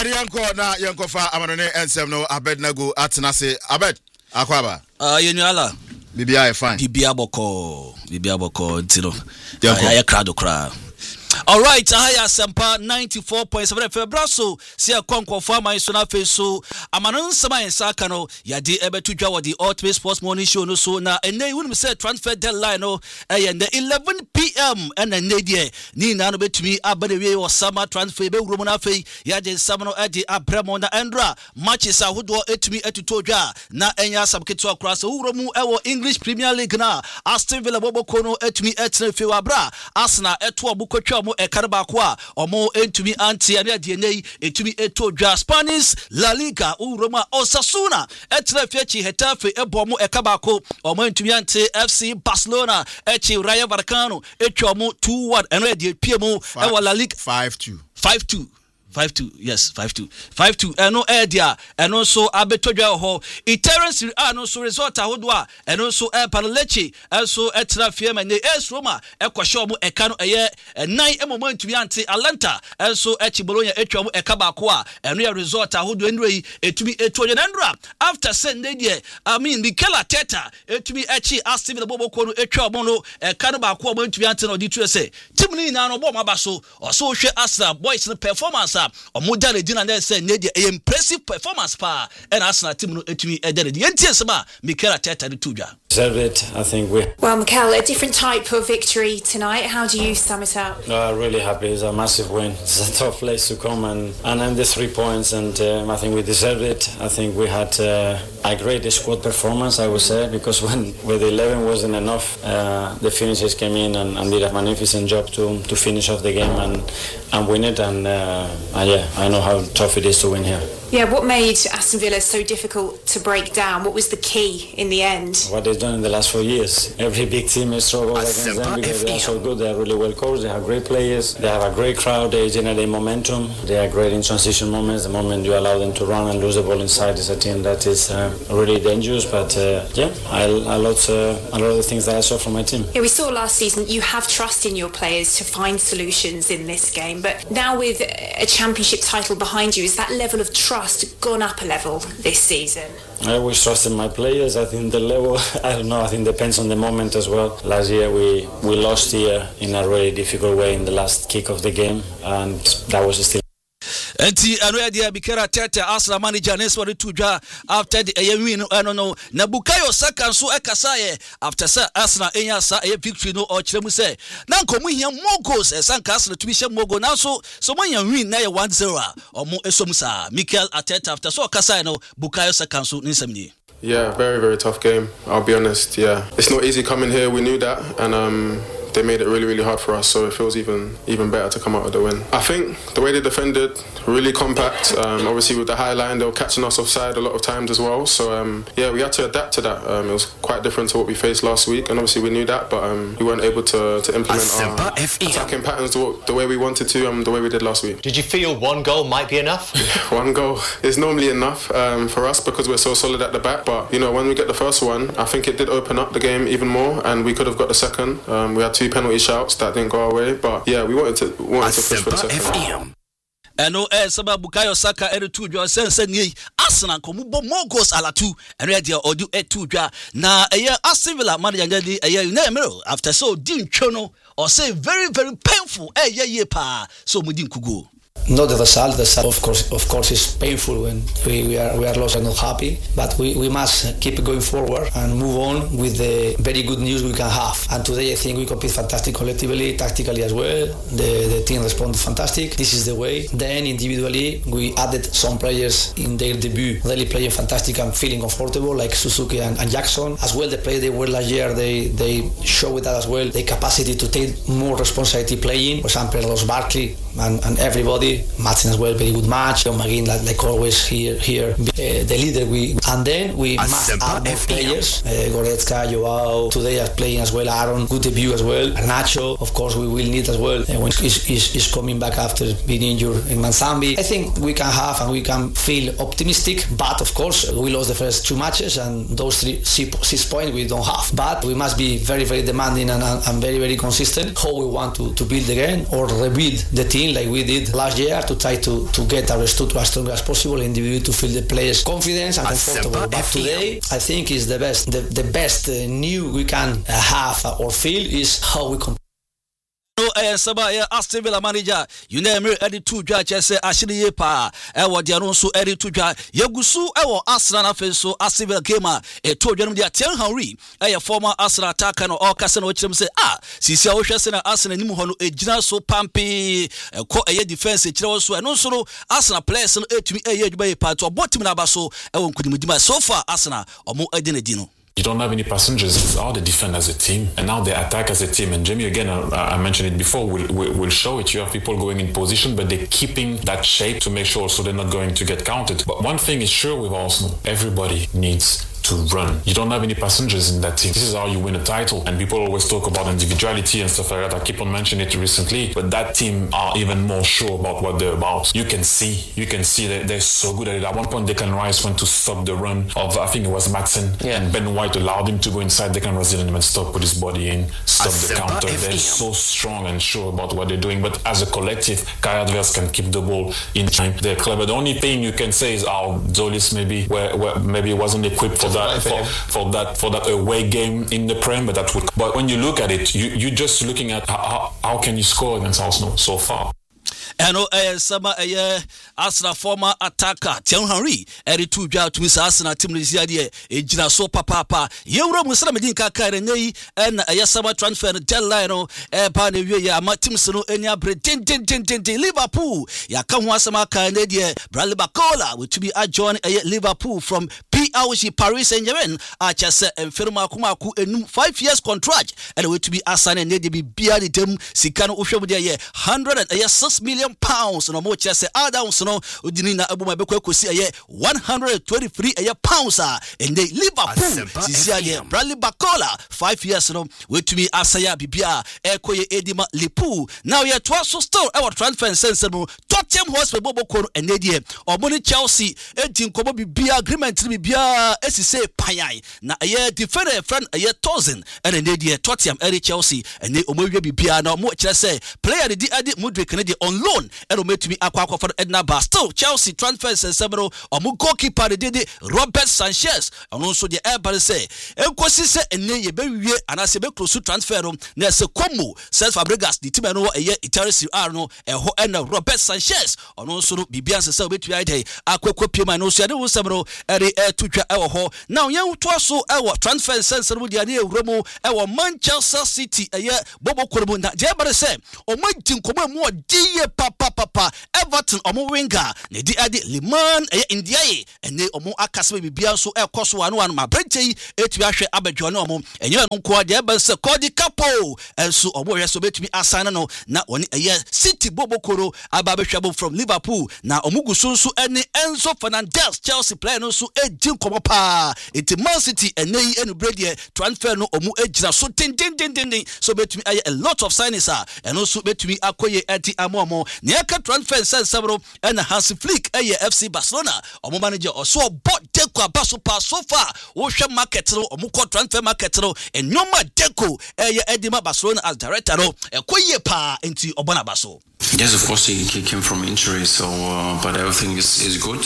Alright, yanko na yankofa amanone ensem no Abednego atenase. Abed akwaba. Yenuala. Bibia fine. Bibia boko ntino. Ya crowd okra. Alright, ahaya sempa 94.7 Febraso sia konkofo aman so na feso amanon sama ensaka no yade ebetudwa wo the Ultimate Sports Morning Show no so na eney wunum say transfer deadline no the 11 p.m. and enedie ni na no betumi abadewe wo sama transfer be wuro na fei yade sama no ede abramo na endra matches ahodo etumi etutodwa na enya sabketo akra so wuro mu ewo English Premier League na Aston Villa boboko no etumi etne fei wabra Arsenal eto obukotwa mo ekarba kwa omo entumi anti ane adienei etumi etodwa Spanish La Liga uroma Osasuna etre fiachi Hetafe ebomo ekabako omo entumi anti FC Barcelona echi Rayo Vallecano etwomo 2-1 eno adie piemo ewa La Liga 5-2 yes 5-2 eno edia eno so abetodwa ho Iterence no so result ahodo a eno so Panaleche so etra fiema ne Roma ekwohye mo eka no eye 9 emoment bi ante Atlanta so echi Bologna etwa mo eka ba ko a eno ya result ahodo enrei etumi etodwa nandra after Sunday there Mikel Arteta etumi echi Aston Villa boboko no etwa mo no eka no ba ko mo etumi ante no di tu say team ni na no bo ma ba so hwe Arsenal boys no performance omoda le dina na say ne dey impressive performance pa and Arsenal team no etumi edere the entiesema Mikel Arteta di tudwa. I think we. Well, Mikel, a different type of victory tonight. How do you sum it up? Really happy. It's a massive win. It's a tough place to come and end the 3 points, and I think we deserved it. I think we had a great squad performance, I would say, because when with 11 wasn't enough, the finishers came in and did a magnificent job to finish off the game and win it. And yeah, I know how tough it is to win here. Yeah, what made Aston Villa so difficult to break down? What was the key in the end? What they've done in the last 4 years. Every big team struggles against them because they are so good. They are really well coached. They have great players. They have a great crowd. They generate momentum. They are great in transition moments. The moment you allow them to run and lose the ball inside is a team that is really dangerous. But yeah, a lot of the things that I saw from my team. Yeah, we saw last season you have trust in your players to find solutions in this game. But now with a championship title behind you, is that level of trust gone up a level this season? I always trusted my players. I think the level, I don't know, I think depends on the moment as well. Last year we lost here in a really difficult way in the last kick of the game, and that was still. Enti anoya dia Mikel Arteta Arsenal manager neso de tudwa after the win no na Bukayo Saka so ekasaye after say Arsenal enya sa victory no o kiremu say na nkomu hia more goals Saka Arsenal to be share more goal na so man win na 1-0 omo esom sa Mikel Arteta after so ekasaye no Bukayo Saka so nsem ni. Yeah, very, very tough game. I'll be honest. Yeah, it's not easy coming here. We knew that, and they made it really, really hard for us. So it feels even better to come out with the win. I think the way they defended, really compact. Obviously with the high line, they were catching us offside a lot of times as well. So yeah, we had to adapt to that. It was quite different to what we faced last week, and obviously we knew that, but we weren't able to implement our attacking patterns the way we wanted to, the way we did last week. Did you feel one goal might be enough? One goal is normally enough for us because we're so solid at the back. But you know, when we get the first one, I think it did open up the game even more, and we could have got the second. We had 2 penalty shouts that didn't go our way, but yeah, we wanted to push for the second. Eno saba Bukayo Saka eretu dwa sense ni Arsenal ko mubo more goals ala 2 eno dia odu etu dwa na Aston Villa manager ngadi na emero after so din twono or say very, very painful ye pa so mudin kugo. Not the result. The result, of course, is painful when we are lost and not happy. But we must keep going forward and move on with the very good news we can have. And today, I think we compete fantastic collectively, tactically as well. The team responded fantastic. This is the way. Then individually, we added some players in their debut, really playing fantastic and feeling comfortable, like Suzuki and Jackson. As well, the players they were last year, they show with that as well the capacity to take more responsibility playing. For example, Ross Barkley and everybody. Martin as well, very good match. McGinn, like always, here the leader. And then we must add more players. Goretzka, Joao, today are playing as well. Aaron, good debut as well. Nacho, of course, we will need as well when he's coming back after being injured in Mansambi. I think we can have and we can feel optimistic, but of course we lost the first 2 matches and those 6 points we don't have. But we must be very, very demanding and very, very consistent. How we want to build again or rebuild the team. team like we did last year to try to get our structure as strong as possible and to feel the players confidence and comfortable. But today, I think is the best. The best new we can have or feel is how we compete. Saba Aston Villa manager you name Eddie to judge say Ashiri pa e dia no so Eddie to judge Yagusu e Arsenal na fe so Aston Villa gamer e to dwam dia Thierry Henry e former Arsenal attacker no all kase no chirem say sisi a wo hwese na Arsenal nim ho no ejina so pampe e ko e defense chire so e no so no Arsenal players no etumi e ye adwuma e pa to bottom na ba so e won kudimudima so far Arsenal omo edinedi no. You don't have any passengers. It's how they defend as a team, and now they attack as a team. And Jamie, again, I mentioned it before, will show it. You have people going in position, but they're keeping that shape to make sure so they're not going to get counted. But one thing is sure with Arsenal, everybody needs to run. You don't have any passengers in that team. This is how you win a title. And people always talk about individuality and stuff like that. I keep on mentioning it recently, but that team are even more sure about what they're about. You can see that they're so good at it. At one point, Declan Rice went to stop the run of, I think it was Madsen, and Ben White allowed him to go inside Declan Rice and stop, put his body in, stop the counter. They're so strong and sure about what they're doing. But as a collective, Kai Havertz can keep the ball in time. They're clever. The only thing you can say is how Zolis maybe wasn't equipped for that away game in the Prem, but when you look at it, you're just looking at how can you score against Arsenal so far. And some Arsenal former attacker Thierry Henry eri to dwa to miss Arsenal team this year ejina so papa yewro musala medin kaka nei and summer transfer deadline no pa na wie ya ma teams no eni abre den Liverpool ya ka ho asama ka na die Bradley Barcola will to be adjoin Liverpool from PSG Paris Saint-Germain achase enferma akumaku enum 5 years contract and will to be assign na die bia de dem sika no ohwem de 106 million pounds no mo chese Adams no odini na abuma bekwa kosi 123 pounds and they Liverpool sisi Bradley Barcola 5 years no wetumi asaya bibia ekoye edima Liverpool now ye twaso still our transfer sense no Tottenham Hotspur boboko no enedie omoni Chelsea edi nkobo bibia agreement bibia esise panyan na ye defender friend ye 1000 and enedie Tottenham eri Chelsea and omowie bibia na mo chese player di adi Mudrik ne on loan and ometumi akwa for Edna Bar still Chelsea transfers and several omu goalkeeper de Robert Sanchez and also the air say enkosi se enne ye bewie anase be close transfer no na se komo Cesc Fabregas the team no eye Italy R no eho and Robert Sanchez and also no bibia se obetui ide akwekwa piem no so ade wo semro ere tutwa ewo ho now yen to so ewo transfer sense no dia ne ewromo ewo Manchester City eye bobo korbu na je bare se omagin komo mu odiye papa Everton omo winger ne di ade Liman Ndiaye ene omo akasebe bibia so ekoso anu ma branchei etu ahwe abadwo ne omo enye no nko ade ba se Cody Capo enso omo hwe so betumi assign no na oni City bobokoro aba behwabo from Liverpool na omo gusunsu ene Enzo Fernandez Chelsea player no so ejin komo pa enti Man City ene enu bredie transfer no omo ejina so den so betumi a lot of signings and also betumi akoye enti amomo Niaka transfer sense several and Hansi Flick FC Barcelona omo manager also bought Deco abaso pass so far wo market no omo transfer market no and Nyoma Deco Edima Barcelona as director no ekoye pa enti obona baso. Yes, of course he came from injury, so but everything is good.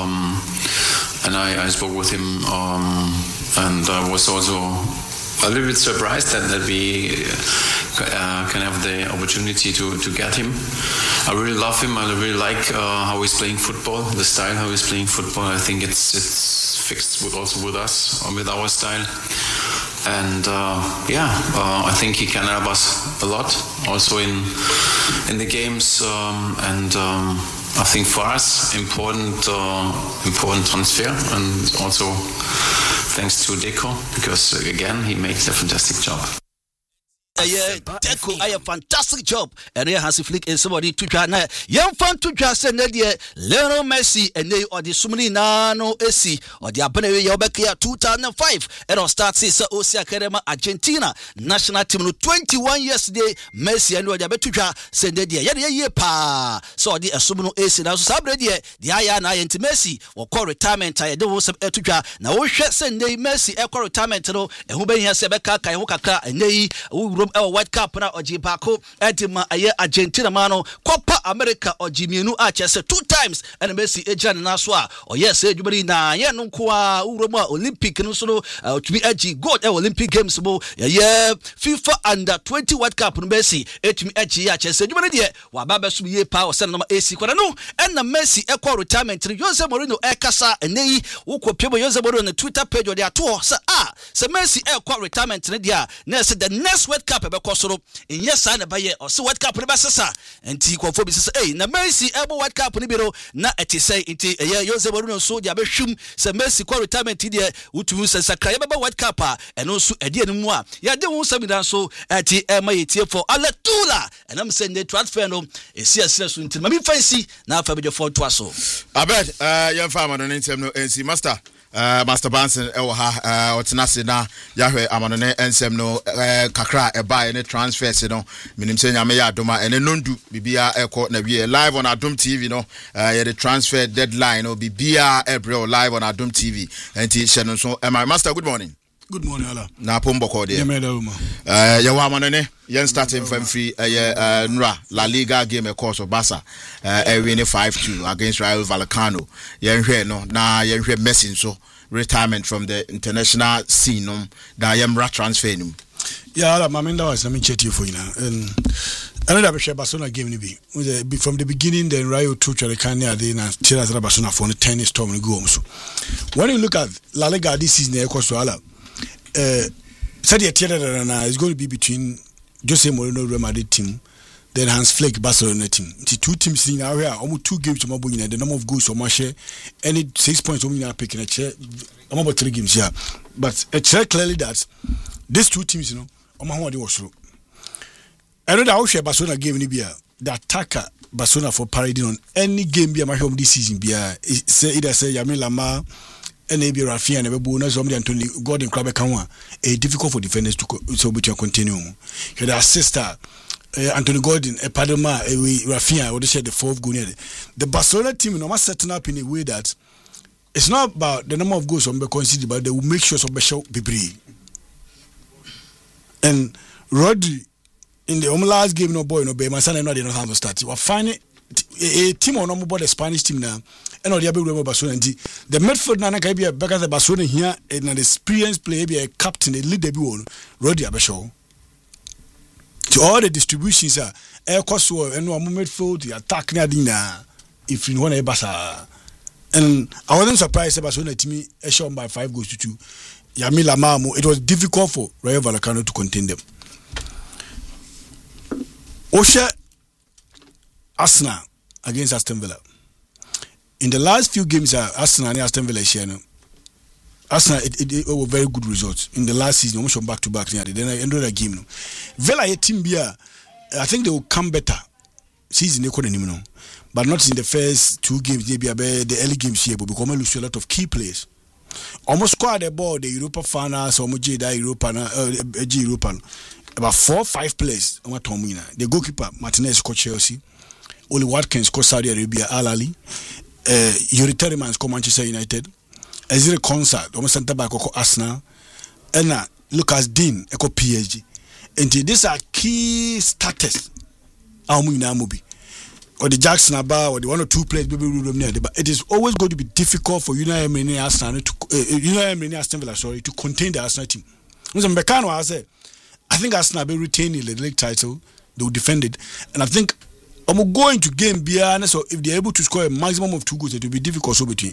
And I spoke with him, and I was also a little bit surprised that we can have the opportunity to get him. I really love him. I really like how he's playing football, the style how he's playing football. I think it's fixed also with us, with our style. And I think he can help us a lot, also in the games. I think for us important transfer, and also thanks to Deco, because again he makes a fantastic job. Deco a fantastic job and here Hansi Flick is somebody to try na young fan to just send there Lionel Messi and they or the sumini nano AC or the abene we yobeka 2005 and on start say Osia Kerema Argentina national team no 21 years today Messi and the betuja send there ye pa so the asumuno AC na so sabre there the aya na yenti Messi or call retirement I do some etuja na wo hwe send there Messi e call retirement no e hu ben hia se beka kai ho kakra and nei World Cup na oji baako edima aye Argentina mano Copa America oji mienu a chese 2 times and Messi ejane na so a yes edwumari na ye no nko a uroma Olympic no so no tumi agi gold Olympic Games bo ye FIFA Under 20 World Cup no Messi etumi agi ya chese edwumari de wa baba so ye pa o se no AC kwada no na Messi ekọ retirement Jose Mourinho ekasa eneyi wokopie Jose Mourinho na Twitter page o de ato se Messi ekọ retirement ne dia na se the next World Cup ebekọ so in yes na baye o se World Cup ne basesa enti kwofo bi se na Messi ebo World Cup ne biro na etise enti Jose Mourinho so dia behwum se Messi kọ retirement dia utu se sakra yebeba World Cup a eno so edi enu a ya de hu samidan so eti ema yetie for Aletula enam se ne transfer no esi asira so enti mami fancy na afa be for to aso abed yan fa amano ntem no NC Master Banson ewo ha otenase na yahwe amano ne ensem no kakra eba ne transfers no minim se nyame ya adoma ene nondu bibia eko na wie live on Adom TV no ye the transfer deadline no bibia every live on Adom TV enti shenon so my master good morning. Good morning, Allah. Na pomboko de. Ya wa manene yen starting from free Nra La Liga game course of Barca win 5-2 against Rayo Vallecano. Yen hwe no na yen hwe Messi so retirement from the international scene no da yemra transfer no. Yeah, Allah maminda was let me check you for you now. And another Barcelona game be from the beginning then Rayo took Vallecano they na Chelsea Barcelona for the tennis storm and go so. When you look at La Liga this season e course Allah said it's going to be between Jose Mourinho Real Madrid team, then Hans Flick Barcelona team. The two teams in our area, almost 2 games to Mabuna, the number of goals or share, any 6 points we are picking a chair. I'm about 3 games here, but it's clearly that these 2 teams, Omahawadi was through. I know that I share Barcelona game in Libya, the attacker Barcelona for parading on any game be my home this season. Be either say Yamin Lamar. And maybe Rafinha and Ebebu, somebody Anthony Gordon Krabe Kanwa, difficult for defenders to continue. He had a sister, Anthony Gordon, Padoma, Rafinha, what they said the 4th goal. The Barcelona team is not setting up in a way that it's not about the number of goals on be considered, but they will make sure some show be. And Rodri in the last game, no boy, no baby, my son and I did not have a start. You are finding a team on the Spanish team now. And all the other Barcelona. The midfield na can be a back at the Barcelona here and an experienced player be a captain, a lead debut on Rodri Abasho. To all the distributions are air cost and no midfield, the attack Nadina if you want a bassa. And I wasn't surprised about Barcelona team a shown by 5 goals to 2. Yamila Mamu, it was difficult for Rayo Vallecano to contain them. Osha Arsenal against Aston Villa. In the last few games, Arsenal and Aston Villa Arsenal it were very good results in the last season. Almost back to back. Then I ended the game. Villa a team here. I think they will come better season. They couldn't but not in the first 2 games. Maybe the early games here, but because we lose a lot of key players. Almost squad the ball. The Europa finals, almost Europa, about 4 or 5 players. The goalkeeper Martinez coach Chelsea. Oli Watkins coach Saudi Arabia Al Ahly. Yuri Telemans ko Manchester United, Ezri Konsa almost center back ko Arsenal, and Lucas Dean ko PSG. And these are key starters. Amubi or the Jackson Abba or the 1 or 2 players maybe but it is always going to be difficult for United Emery Arsenal to Aston Villa to contain the Arsenal team. I think Arsenal will retain the league title, they will defend it, and I think I'm going to game beyond, so if they're able to score a maximum of 2 goals, it will be difficult. So between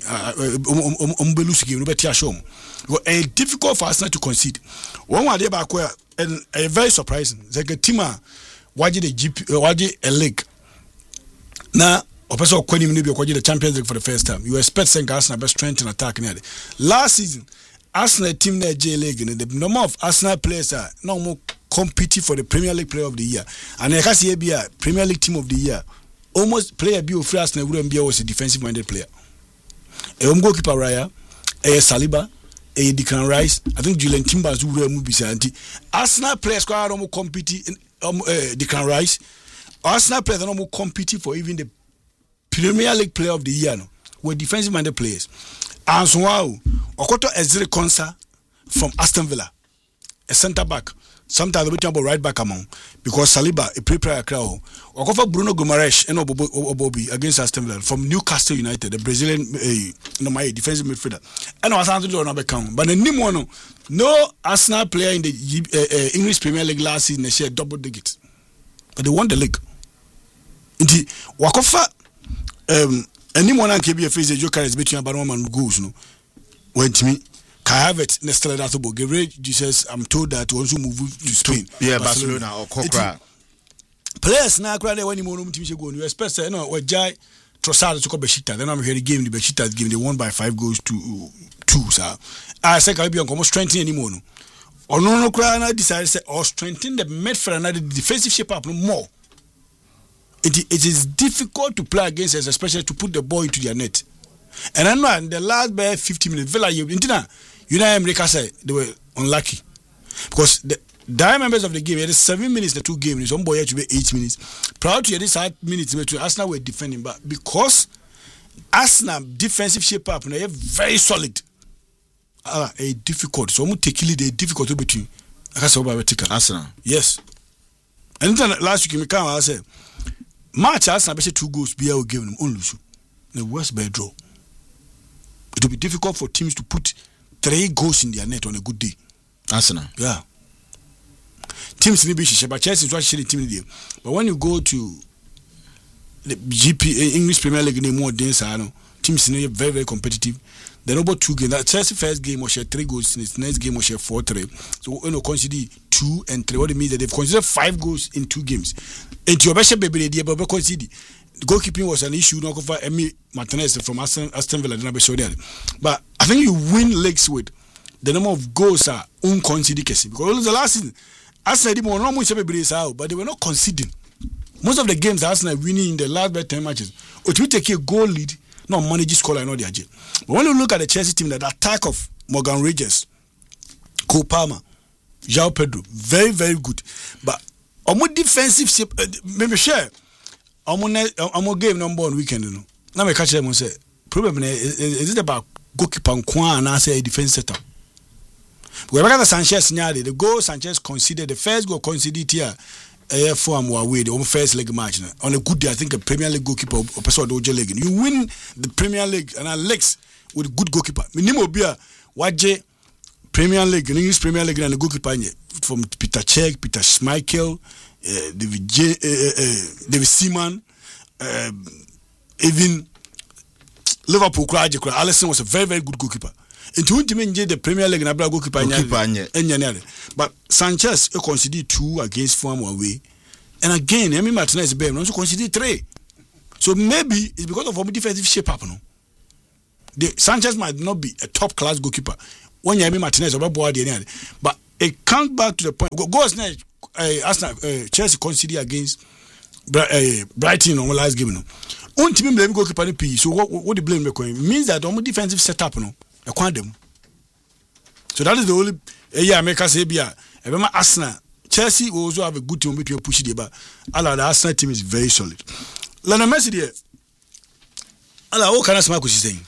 it's difficult for Arsenal to concede. One way they back where and very surprising. It's like a team waji a league. Now, Professor Kwani Mnibi waji the Champions League for the first time. You expect saying Arsenal best strength in attack nearly. Last season, Arsenal team there J League and the number of Arsenal players are no more competing for the Premier League Player of the Year. And I can see a Premier League Team of the Year. Almost player B of Arsenal wouldn't be was a defensive-minded player. A goalkeeper Raya, a Saliba, a Declan Rice. I think Julian Timbers who will move anti. Arsenal players are no more competing. Declan Rice. Arsenal players are no more competing for even the Premier League Player of the Year. No, were defensive-minded players. And so wow, Okoto Ezri Konsa from Aston Villa, a centre back. sometimes we talk about right back among because Saliba a pre-player crowd or cover Bruno Guimaraes and Obobi against Aston Villa from Newcastle United, the Brazilian my defensive midfielder. And I was answering to another count, but the Nimono no Arsenal player in the English Premier League last season they share double digits, but they won the league. Inti wakofa anyone can be a face the joker is between Abarom and goals no when to me. Kai Havertz next to that about Gabriel Jesus. I'm told that to also move to Spain. Yeah, Barcelona or Coquelin. Players now cry when you move to go. You expect say no. What Jai Trossard to come Besiktas. Then I'm here the game. The Besiktas game. They won by 5 goals to 2. Sir, I say I be on almost strengthening anymore. No, or no cry. I decided say or strengthen the midfield and the defensive shape up no more. It is difficult to play against us, especially to put the ball into their net. And I know in the last 50 minutes, Villa America said they were unlucky because the members of the game had 7 minutes. The 2 games, one boy had to be 8 minutes. Prior to this 8 minutes, Arsenal were defending, but because Arsenal defensive shape up, they are very solid. A difficult, so I'm take it. They difficult to between. I can say about Arsenal. Yes, and then last week I said, match Arsenal, basically 2 goals. Be able to give them only the worst bad draw. It will be difficult for teams to put 3 goals in their net on a good day. Arsenal. Yeah. Teams need to be but Chelsea is actually team there. But when you go to the GP English Premier League, they more dense. Teams are very, very competitive. Then about 2 games. That Chelsea first game was share 3 goals. Its next game was share 4-3. So consider 2 and 3. What it means that they've considered 5 goals in 2 games. And your best baby idea, but consider. The goalkeeping was an issue. Not for Emi Martinez from Aston Villa. But I think you win leagues with the number of goals are unconceded because the last season Arsenal did more much but they were not conceding. Most of the games Arsenal winning in the last 10 matches. Or to take a goal lead, no manage score and all their game. But when you look at the Chelsea team, that attack of Morgan Rogers, Cole Palmer, João Pedro, very, very good. But on more defensive shape, maybe share. I'm on game number on weekend. You know. Now I catch them and say, problem is it about goalkeeper and I say a defense setup. We got the Sanchez nyade. The goal Sanchez conceded, the first goal conceded here. Form away the first leg match on a good day. I think a Premier League goalkeeper or person doje leg. You win the Premier League and Alex with a good goalkeeper. Minimo Bia Waje Premier League, English Premier League and the goalkeeper from Peter Cech, Peter Schmeichel. David Seaman, even Liverpool Alisson was a very, very good goalkeeper. And to the Premier League and goalkeeper. But Sanchez considered 2 against Fulham away. And again, Emi Martinez also considered 3. So maybe it's because of our defensive shape up. The Sanchez might not be a top class goalkeeper. When Emi Martinez but it comes back to the point. Goes next. Arsenal, Chelsea conceded against Brighton on the last game. One team blame goalkeeper P. So what the blame means that almost defensive setup them. So that is the only America say remember Arsenal. Chelsea will also have a good team between push the but the Arsenal team is very solid. Lana Messi there. What can I say? Saying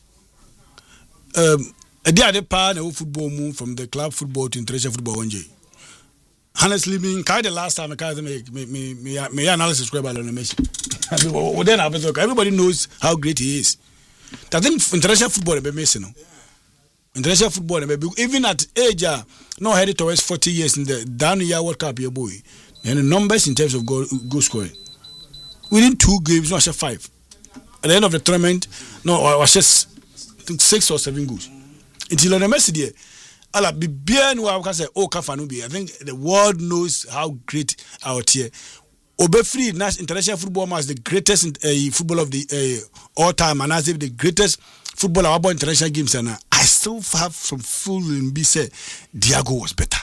a day at the part of football move from the club football to international football one day. Honestly, the last time I me analysis about Messi. Then everybody knows how great he is. I think international football be missing. International football even at age no headed towards 40 years in the down year World Cup your boy. And the numbers in terms of goal scoring. Within 2 games, no, I said 5. At the end of the tournament, no, I was just 6 or 7 goals. Until the Messi there. I think the world knows how great our tier. Obefri international football match the greatest football of the all time, and as if the greatest football about international games. And I still have some full in B say Diago was better.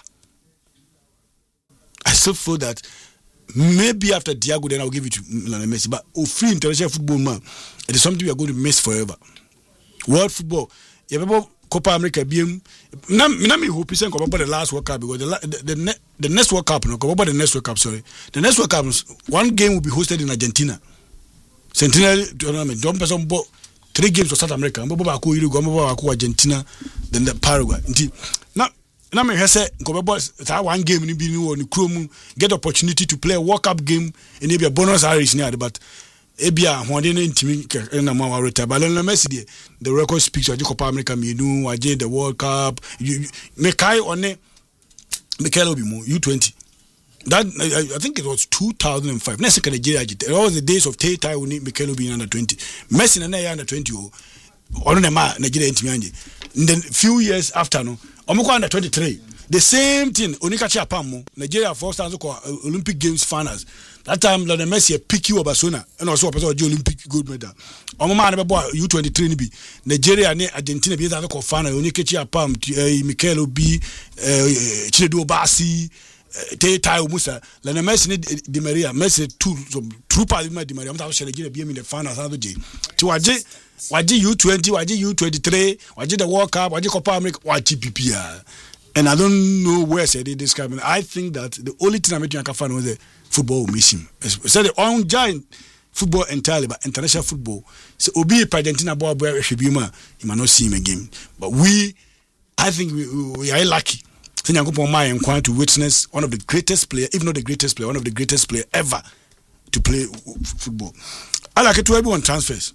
I still feel that maybe after Diago, then I'll give it to Messi. But free international football, man, it is something we are going to miss forever. World football, you remember Copa America BM. Me hope about the last World Cup because the next World Cup, no, about the next World Cup, sorry. The next World Cup, one game will be hosted in Argentina. Centenary tournament. Don't person bought 3 games for South America. Argentina, then the Paraguay. Now, na me hwese nkobebo that one game ni bi ni won krom get opportunity to play a World Cup game in a bonus Irish ni but ebia hwode ne ntimi na ma wareta Lionel Messi the record speaks of the Copa America menu waje the World Cup me kai one Mikel Obi mu U20 that I think it was 2005 next Nigeria it was the days of Tai we need Mikel Obi under 20 Messi na under 20 ono na ma Nigeria ntimi anje in the few years after no omiko under 23 the same thing onikachi apam Nigeria first time ko Olympic Games finals that time Lionel Messi pick you Barcelona and also person Olympic gold medal omo ma na be boy U23 ni bi Nigeria ne Argentina bi that ko final onikachi apam Mikel Obi Chinedu Obasi Tai Musa Lionel Messi ni Di Maria Messi two trooper Di Maria mta so Nigeria bi in the finals how je ti waje U20 waje U23 waje the World Cup waje Copa America waje PPR. And I don't know where I said it this coming. I think that the only thing I can find was the football will miss him. So the on giant football entirely, but international football. So Obi Argentina boy Shibima, you might not see him again. But I think we are lucky. So I'm going to witness one of the greatest player, if not the greatest player, one of the greatest player ever to play football. I like it to everyone transfers.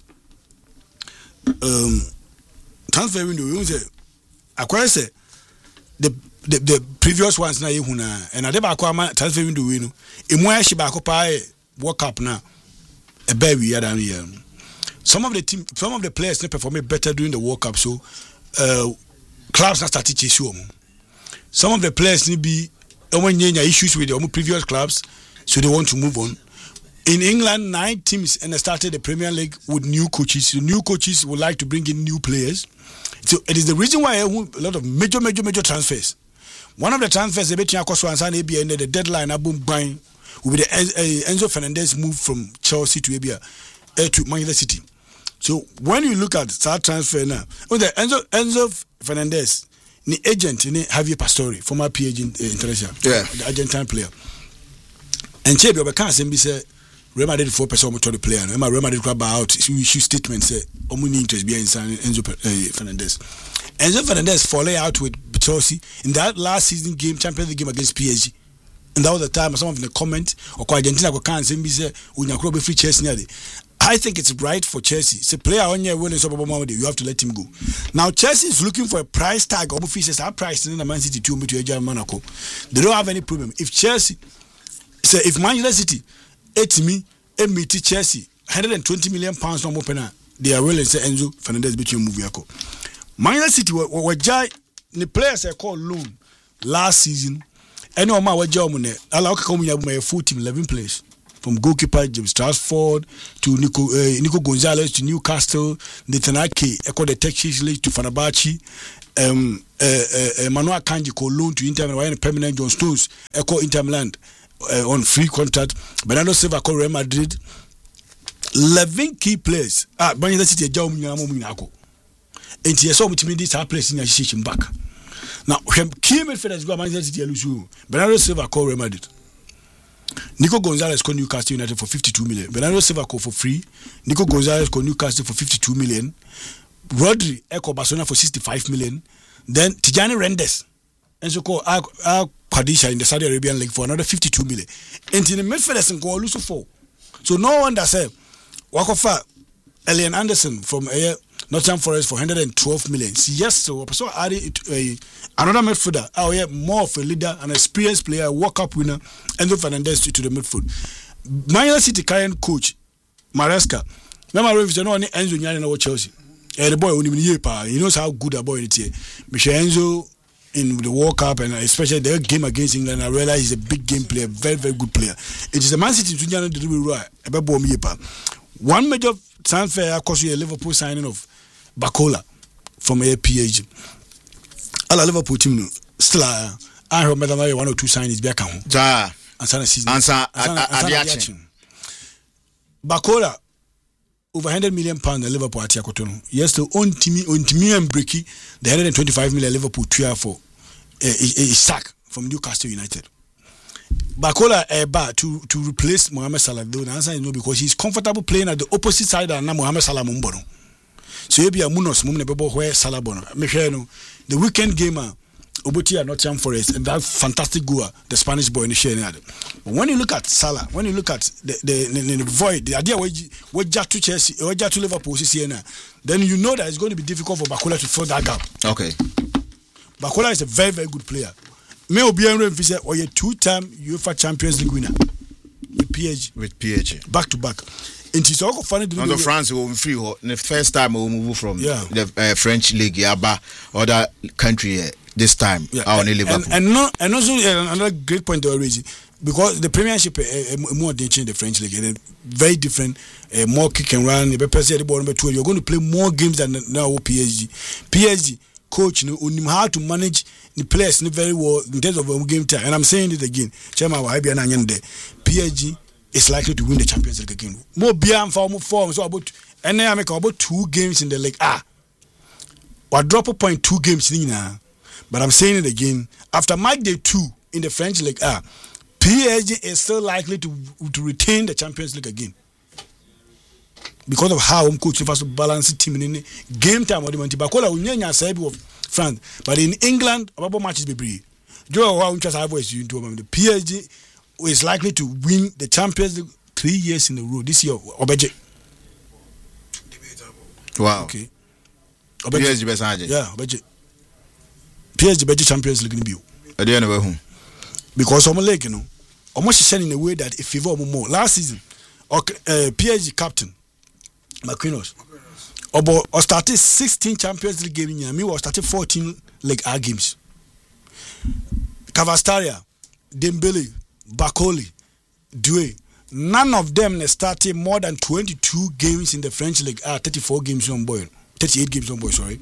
Transfer window. You say, I say. The previous ones na yehuna and adeba akwa transfer window we no emu ahye ba akopa World Cup na e ba wi ya dan here. Some of the players they perform better during the World Cup, so clubs na start chase you. Some of the players need be issues with their previous clubs, so they want to move on. In England, 9 teams and they started the Premier League with new coaches. The new coaches would like to bring in new players. So it is the reason why a lot of major transfers. One of the transfers, the deadline will be the Enzo Fernandez move from Chelsea to Manchester City. So when you look at that transfer now, the Enzo Fernandez, the agent, Javier Pastore, former PG international, the Argentine player, and Chebe can't say Real Madrid 4% of the player. Real Madrid grab out issue statement say omuni interest behind Enzo Fernandez. Enzo Fernandez falling out with Chelsea in that last season game, Champions League game against PSG. And that was the time some of the comment or Argentina can't say unyakro be free Chelsea. I think it's right for Chelsea. It's a player on your winning Super Bowl, you have to let him go. Now Chelsea is looking for a price tag. Obu says our price in the Man City 2 to Monaco. They don't have any problem. If Chelsea say if Manchester City me Chelsea £120 million no more pena they are willing to say Enzo Fernandez between move yako. Manchester City were the players I call loan last season. Any of my job on it allow come my full team 11 players from goalkeeper James Trafford to Nico Gonzalez to Newcastle, Netanyahu echo the Texas League to Fenerbahce, Manuel Kanji call loan to Inter Milan, permanent John Stones echo Inter Milan on free contract. Bernardo Silva call Real Madrid. 11 key players. Manchester City jaw munyako. Enti yeso mutimi this place in your back. Now key midfielders go Manchester City lose. Bernardo Silva call Real Madrid. Nico Gonzalez call Newcastle United for 52 million. Bernardo Silva call for free. Nico Gonzalez call Newcastle for 52 million. Rodri echo Barcelona for 65 million. Then Tijani Reinders and so call Qadisha in the Saudi Arabian League for another 52 million. And in the midfielders and go lose for. So no one that said Wakofa Elian Anderson from Nottingham Forest for 112 million. Yes, so added another midfielder. Oh yeah, more of a leader, an experienced player, a World Cup winner, Enzo Fernandez to the midfield. Manchester City current coach Maresca. Remember if you know Enzo Nyani na Chelsea. The boy he knows how good a boy it is. Michel Enzo in the World Cup and especially their game against England, I realize he's a big game player, very, very good player. It is the Man City to one major transfer cost you a Liverpool signing of Bacola from APH. All Liverpool team still I remember 1 or 2 signings back home. Bacola over £100 million the Liverpool at Yakotono. Yes, the own team and Bricky, the 125 million Liverpool tier for a sack from Newcastle United. Bacola to replace Mohamed Salah. The answer is no, because he's comfortable playing at the opposite side and Mohamed Salah Mumbono. So maybe a Munos Mumnebo where Salah Bono. The weekend gamer Obuti at Nottingham Forest, and that fantastic goal, the Spanish boy in the share. But when you look at Salah, when you look at the void, the idea where Jatu Chelsea or Jatu Liverpool then you know that it's going to be difficult for Bakola to fill that gap. Okay. Bakola is a very, very good player. May Obianro Visa or a 2-time UEFA Champions League winner with PSG. Back to back. And it's all funny. On the France will free the first time we will move from the French league, other country this time. And also another great point to raise, because the Premiership more than the French league, and very different, more kick and run. You're going to play more games than now PSG coach how to manage the players very well in terms of game time. And I'm saying it again, Chairman PSG is likely to win the Champions League again. More beyond form, so about and then I make about 2 games in the league. Or drop a point 2 games in now. But I'm saying it again, after match day 2 in the French league, PSG is still likely to retain the Champions League again. Because of how coach has to balance the team in game time or the Bakola unyanya sabi of France. But in England, about matches be brave. Joe how interest have voice into the PSG is likely to win the Champions League 3 years in a row this year. Obeje. Wow. Okay. PSG besaje. Yeah, Obeje. PSG beje Champions League in bio. At the end of whom? Because I'm like, almost in a way that it favor more. Last season, PSG captain Marquinhos or started 16 Champions League games in me or started 14 League A games. Cavastaria, Dembele, Bakoli, Doué, none of them started more than 22 games in the French League A, 34 games on boy, 38 games on boy, sorry.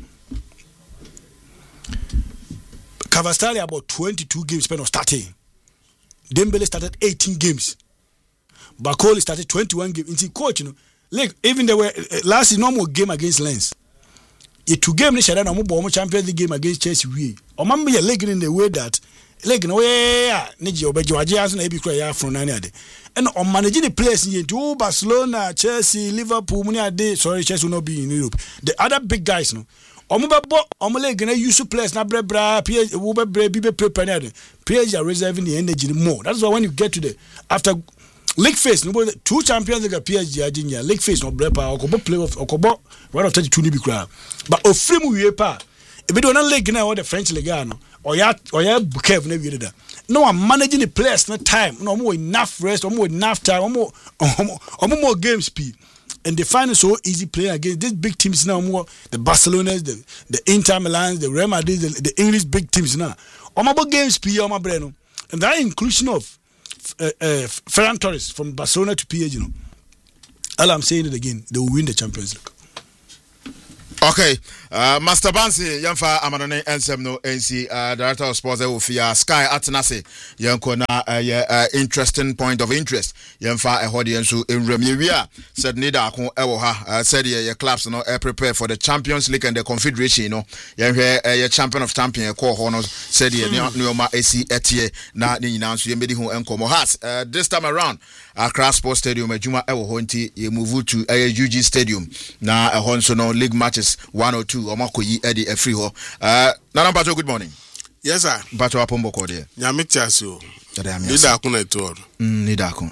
Cavastaria about 22 games spent on starting. Dembele started 18 games. Bakoli started 21 games. It's coach, like even there were last normal game against Lens. It 2 game this year na mo Champions League game against Chelsea we. O man be leg in the way that leg no way na je obeje waje aso na e bi kura ya from nani ade. And on managing the players in to Barcelona, Chelsea, Liverpool, many ade sorry Chelsea will not be in Europe. The other big guys no. Omo leg na use players na bra PSG wo be prepare PSG are reserving the energy more. That's why when you get to the after league phase, nobody 2 Champions League PSG ajinya league phase no brepa okobo playoff okobo one of 32 ni bi kra but ofremu wie pa e be do na league na the French league no oya Bukev na wie da no I'm managing the players na time no more enough rest more enough time more game speed and they find it so easy playing against these big teams now more the Barcelonas the Inter Milan the Real Madrid the English big teams now more game speed my brain and that inclusion of Ferran Torres from Barcelona to PSG, all I'm saying it again, they will win the Champions League. Okay, Master Bansi, Yamfa Amadone Ensem no NC, Director of Sports Ofia Sky Atenase, Yanko na interesting point of interest. Yamfa Ehodiensu in Remivia said Nida Akon Ewoha said your clubs no prepare for the Champions League and the Confederation, your champion of champion call honors said ye Nioma AC Etie na ni nansu yemedi hu enkomo has this time around Accra Sports Stadium Ejuma Ewo nti ye move to UG Stadium na ehonso no league matches 102 omakoyi Eddie Efriho. Nana Bato, good morning. Yes sir. Bato apombo ko de. Nyamiti aso. Nida akuna eto. Nida akun.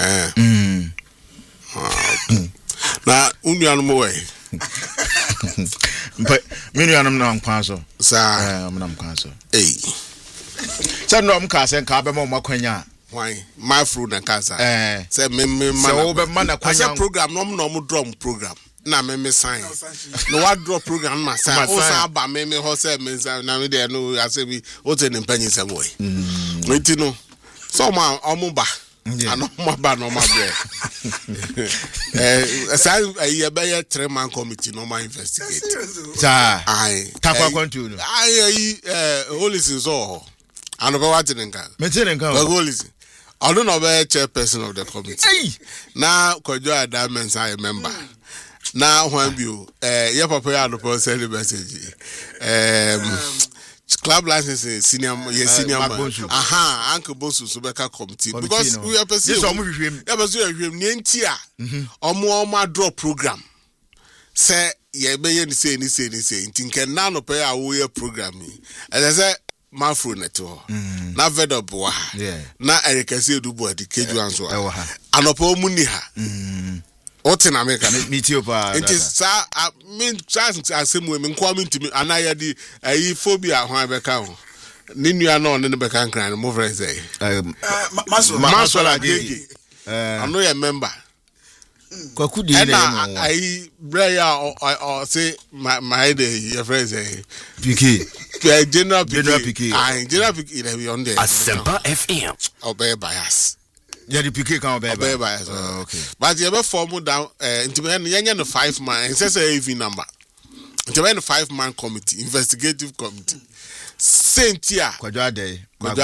Na unuanu mo we. Minu anam na nkwanso. Sa. Na nkwanso. Sa no mka se nka be mo makwanya. Why? My fruit na kasa. Say me so be man akwanya. Program no drum program. Na me sign no what draw program ma sign o sa ba me ho say me na me dey no ase bi o te ne mpanyin se boy wait no so ma omuba ano ma ba no ma bre say ye be ye 3-man committee no ma investigate ta ai takwa kontu no ai holis so ano be what nka me te nka holis I don't know where chairperson of the committee now Kojo Adamens I remember. Now when you your papa had to send the message club license senior Uncle Bosu Subeka committee because we are pursuing Nientia omo draw program say ye be say ni say think now no pay our program as I say Mafro neto. Na Vedo Boa. Na Eric Dubo di Keju Anso. Anopo Muniha. Otin America. Meteopa. It is sa mean chance as same women coming to me anaya di phobia ho abeka ho. Ni nua no ne beka nkran mo friend say. Maswala Gege. I know your member. Kwaku di na I breya or say my day your friend say. PK. General PK. General PK it be on there. Asempa FM. Obey bias. Yeah, the PK can obey bias. Okay. But you ever form down into the 5 man and says a AV number. Into the 5-man committee, investigative committee. Saint Tia. Kwajade.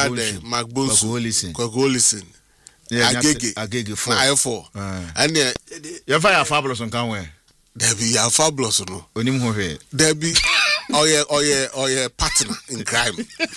Kwagolison. Yeah, Agege 4. Na 4. And you fire Fabulous on Canway. There be a Fabulous no. Onim ho hwe. There be or your partner in crime.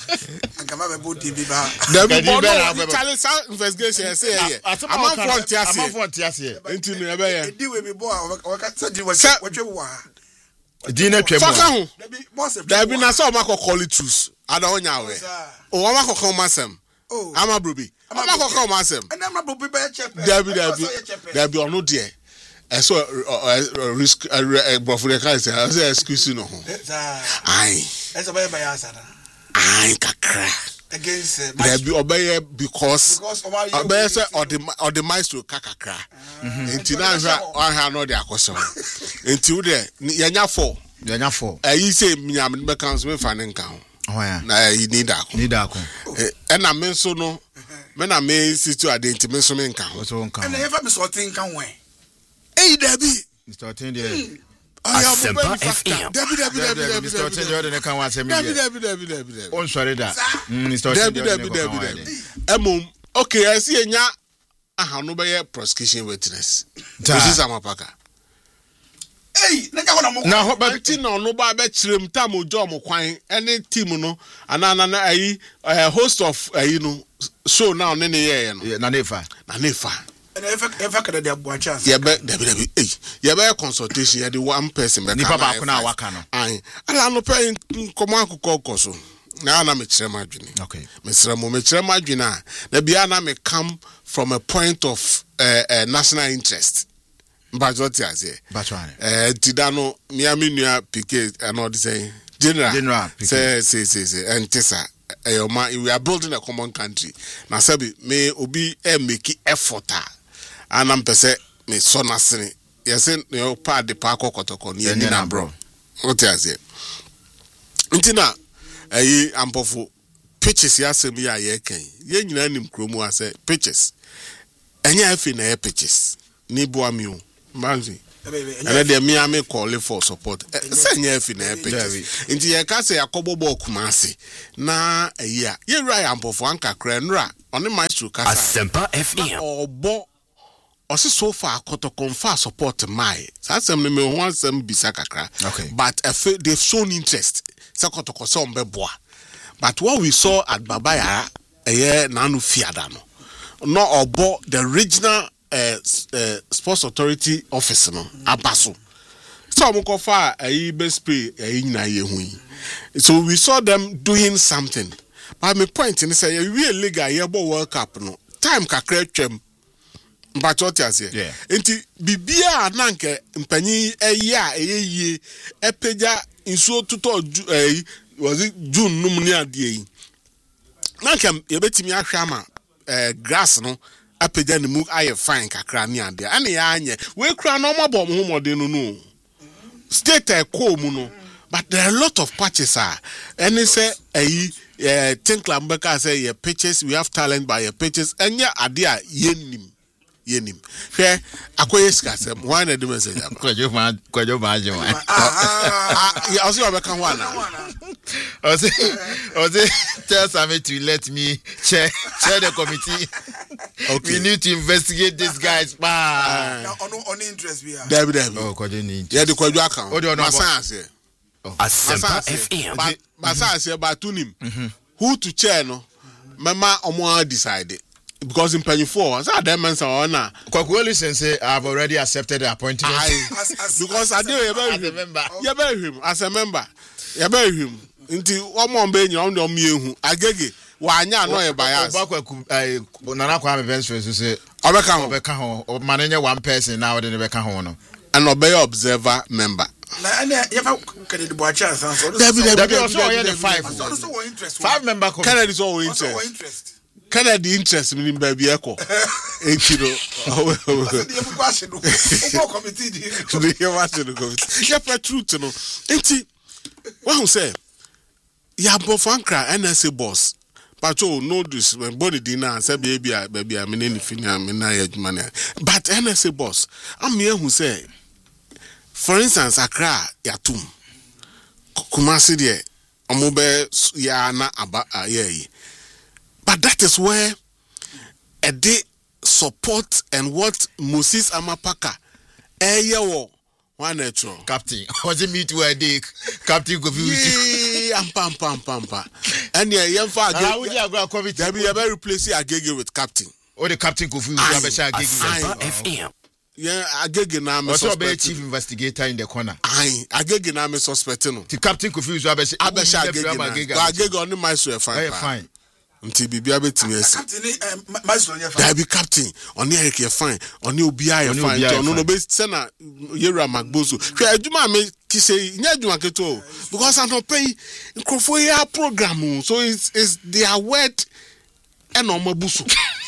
There be no investigation say here. I'm on Tiasie. Into no ebe here. Di we be boy o ka say di we wa. Di na twem. There be na so call it truth. Ada onya we. O wa makọ masem. Oh. Ama brobi. Ama makọ masem. And am brobi be chepe. There be ono there. So risk Bofure say excuse no ho. Ai. Eso be answer. Ai kakra. Against there be obey because obey say or the maestro kakakra. Enti na hwa no dey akoso. Enti wo dey yanya 4. Ayi say nyam be kan so me fa ne nka ho. Na you need ako. And na me so no. Me na me situ adenti me so me nka ho. And ever be sorting kan wen. Hey, Debbie. Mr. Otin Asempa FM. Debbie. Mr. Otin there can watch me. Debbie. On sorry that. Mr. Debbie. Emum. Okay, I see enya ahanu be prosecution witness. This is Amapaka. Hey, na ho ba ti na no ba be kirem tam ojo mo kwan any team no ana ayi host of no show now ne ye no. Na nefa. And ever can there be a chance. Yeah, but you have a consultation. You have one person. Nipa ba kuna waka no. Aye. Ala no pay nkoma akoko so. Na na me kire madwini. Okay. Me kire madwini a. Na bia na me come from a point of national interest. Mbajoti azie. Bachwane. Tidano miami nua PK and all the say. General PK. Say. And tesa. We are building a common country. Na sabi me obi make effort. And I'm pese me so nasini. Yesen yo pa de pa kokotoko ni na bro. What you say? Ntina ampofu pitches ya semi ya ye kan. Ye nyina nim kromu ase pitches. Enya afi na ye pitches. Ni boa mi o. Manzi. And then me am call for support. Senya afi na ye pitches. Nti ye ka se yakobobo kumase. Na ye right ampofu anka kra nra. Oni maestro kasa. Asempa FM. Obo Osi so far koto confer support my. Sasem me ho ansem bisa kakra. Okay. But they've shown interest. Sakoto koso mbeboa. But what we saw at Babaya nanu fiada no. No obo the regional sports authority office no abaso. So mo kofa best pay nyina ye hu. So we saw them doing something. But my point in say we league yebo World Cup no. Time kakra twem. Mbachoti ase. Enti bibia nanke mpanyi eye epeja insuo tuto was it June num ni ade yi. Nanke yebetimi ahwa ma grass no apeja ne mu aye fine kakra ni ade. Ane ya anye we kra no mabom ho mode no. State ko mu no. But there are a lot of patches and they say think Lambeka say your pitches we have talent by your pitches and yeah idea yenim. Here, Akoye Skasem, one of the message. Kwajo Bajo. I also have a Kawana. Tell Sammy to let me chair the committee. Okay. We need to investigate these guys. On interest we are. David. Oh, Kwajo need. Yeah, the Kwajo account. What do you know? Asempa FM. Masasa Batunim. Who to chair no? Mama Omo decided. Because in Penny 4, so that means honor. Kwakweli say I've already accepted the appointment. Because I do as a member. As a member. ya be him nti omo mbe nya on dem yehu agege wa anya no e bias obakwa nana kwa me bench so say obeka ho man nya one person now de beka ho no an obey observer member na ya Kennedy Boacha so David also 5 member Kennedy is all interest Kennedy interest meaning baby echo ekiro the question no committee the committee yeah truth no enti what say ya bofankra NSA boss pacho no this when body dinner say baby I mean anything I mean na adwuma but NSA boss am here who say for instance Accra yatum Kumasi there omobe ya na aba ye but that is where a day support and what Moses Amapaka wo one natural captain was it me to a day captain confused pam and yeah for there be a replace Agege with captain or the captain confused FM yeah Agege na me suspect chief investigator in the corner Agege na me suspect no the captain confused Agege on my so fine until bibia betimi esi captain maestro nya fine be captain oni Eric ye fine oni obia ye fine no be sena Yera Magboso hwe adwuma me kise nya adwuma keto because I don't pay nkrofo ya program so it's their word and omabuso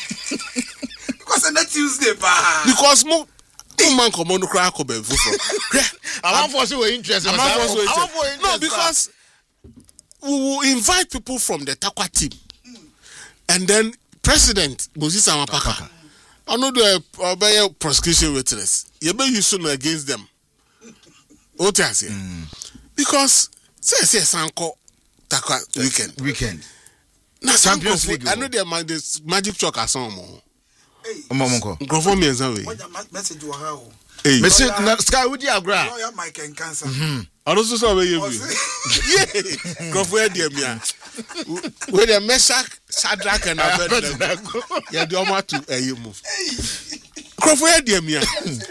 because na Tuesday ba because mo man come on cry ko be fufo I want for we interested no because we will invite people from the Takwa team. And then President Moses Amapaka, I know the prosecution witness. You be using against them. What I say? Because say Sanko Takwa weekend. Now Champions League. I know they magic chalk as some more. Omomonko. Grofo me nzawe. Message wa ha o. Message na Sky Woody Agra. Lawyer Mike and cancer. Also so we you. Yeah. Grofo e dia mia. We the Meshach Shadrach and Abednego. Ya do ma to move. Grofo e dia mia.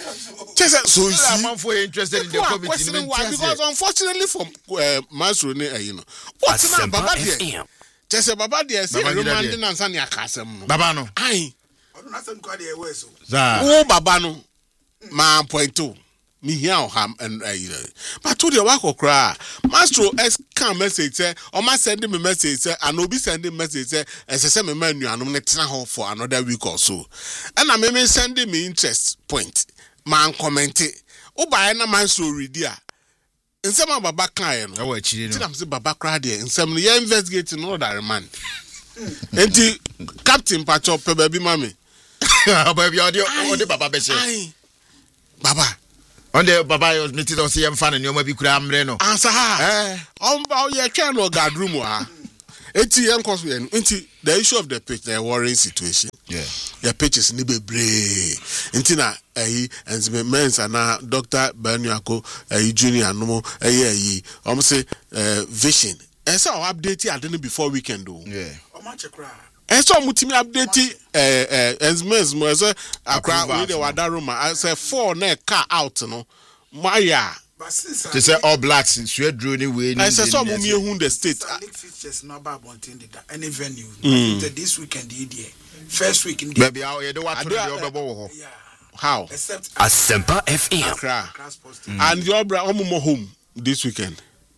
So I'm for interested in the committee because unfortunately from Masro ne what's na baba there? Just baba there say Roman dey nansa ne akasem no. Baba no. Ai. Onu na say nko dey we so. Wo baba no. Ma point to me here ham and but to the work okra Mastro s can message say o ma send me message say and obi send me message say say me manu anom ne tena ho for another week or so and I me send me interest point man comment o buy na Mastro read dia nsema baba kan no e wa chiri no tinam say baba kra dia nsem no ye investigate no that man enti captain pacho pe baby mami baby odi baba be say Baba. On the Baba was meeting on CM fan and you may be crammed. No answer her. Your channel guard room. ATM cause the issue of the pitch, the worrying situation. Yeah. Your pitches need be brave. Intina, and men's and now Dr. Banyako, Junior, no, say, vision. And so update I didn't before weekend. Yeah. And so mutimi update ensmens mo so akra we the wadaroma I say 4 na car out no maya they say all blacks sweat drew ni we I say some me hu the state league fixtures no ba bontin any venue this weekend there first week in baby how you do what to the obebo how except Asempa FM and your bra omo home this weekend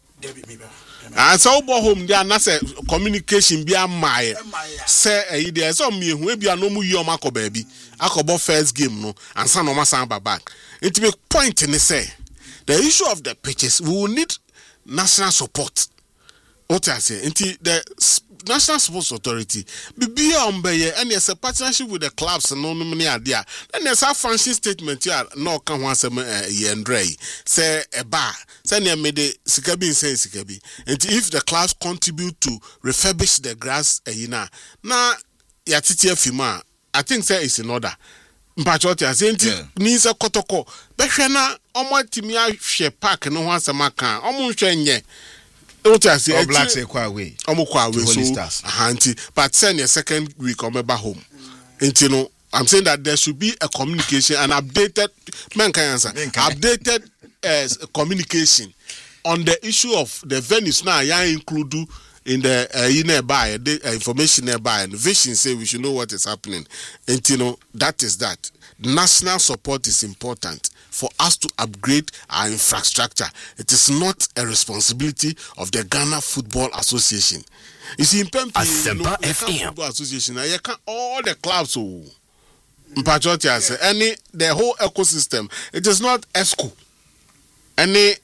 and so bo home there na say communication bi amaye say there some me hu e bia no mu yi o makọ ba bi akọbọ first game no and san no masan ba back it make point in say the issue of the pitches we will need national support what I say the National Sports Authority be on beye and there's a partnership with the clubs and no many idea then there's a function statement here no can one some Andre say a bar say near made sikabi say sikabi and if the clubs contribute to refurbish the grass na ya titia fima I think say it's in order mpachoti asenti ni se kotoko behwe na omo timi ahwe park no ho asema kan omo hwe nye what I say, all blacks say kwa away. So handy, but send your second week or maybe home. You know, I'm saying that there should be a communication and updated updated communication on the issue of the venues now, I include in the information nearby and vision say we should know what is happening. And that is that. National support is important for us to upgrade our infrastructure. It is not a responsibility of the Ghana Football Association. You see, in Pempi, Football Association, you can all the clubs the whole ecosystem. It is not ESCO. Any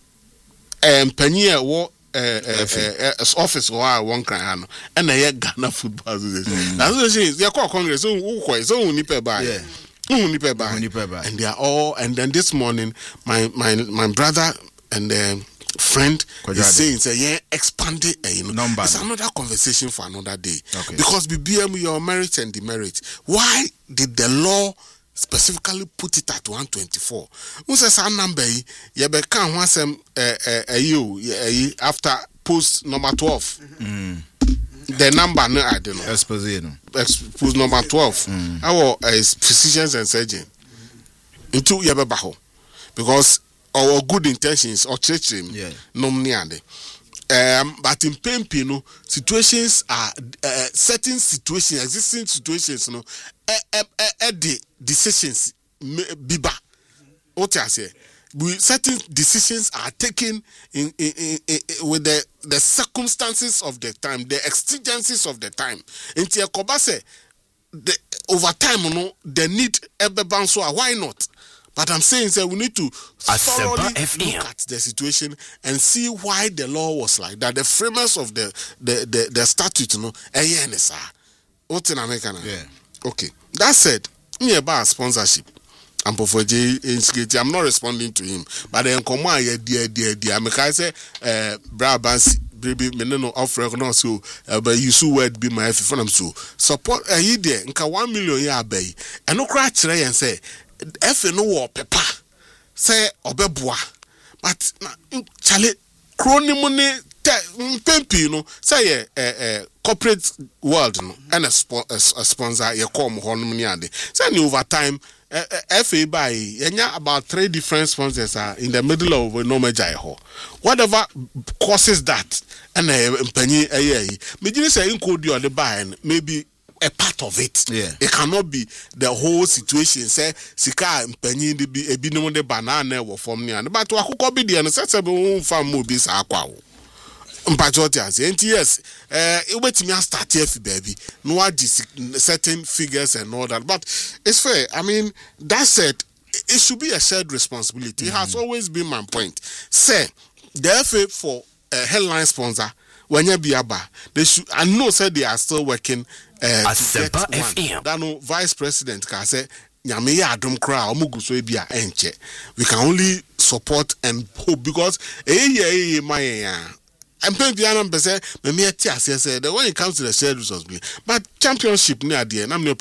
penny office or one kind and a Ghana Football Association. Association, they call Congress, so and they are all. And then this morning, my brother and friend is saying, "Yeah, expanded number." It's another conversation for another day. Okay. Because BBM, your merit and demerit. Why did the law specifically put it at 124? Who says our number? You can want some after post number 12. The number no I don't know. Expose number 12. Our physicians and surgeon into Yababaho because our good intentions or churching no nearly. But in Pempino, situations are certain situations, existing situations, the decisions biba. What I say. Certain decisions are taken in with the circumstances of the time, the exigencies of the time. Into a kobase, over time, the need why not? But I'm saying that we need to thoroughly look at the situation and see why the law was like that. The framers of the statute, What in America? Okay. That said, me about sponsorship. I'm not responding to him, but then come on, dear. I say, Brabants, baby, meneno offer no so, but you so word be my phone so support a idea, nka 1 million ya bay, and no cry and say, F no war pepper, say obeboa, but Charlie, crony money, Pempino, say corporate world, and a sponsor, you come home, send over time. FA by about 3 different sponsors are in the middle of no major. Whatever causes that, and penny a year, maybe say in code you the buying, maybe a part of it. Yeah, it cannot be the whole situation. Say Sika penny be a binum de banana or from near, but to a could be the unaccessible farm movies are quo. Yes, it wait me start here, baby. No, certain figures and all that, but it's fair. I mean, that said, it should be a shared responsibility. It has always been my point. Say, the FA for a headline sponsor, when you be about, they should. I know, said they are still working. That no vice president can say. We can only support and hope because I'm paying the answer. When it comes to the shared responsibility, but championship near the end, I'm